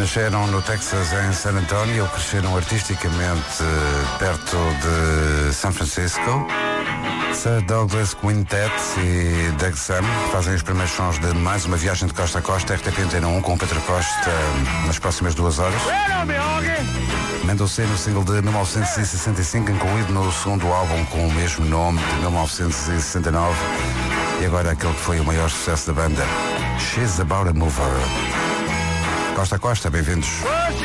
Nasceram no Texas, em San Antonio, cresceram artisticamente perto de São Francisco. Sir Douglas Quintet e Doug Sam fazem os primeiros sons de mais uma viagem de costa a costa, RTP Antena 1 com Pedro Costa nas próximas 2 horas. Mendonça no single de 1965, incluído no segundo álbum com o mesmo nome, de 1969. E agora aquele que foi o maior sucesso da banda, She's About a Mover. Costa a Costa, bem-vindos.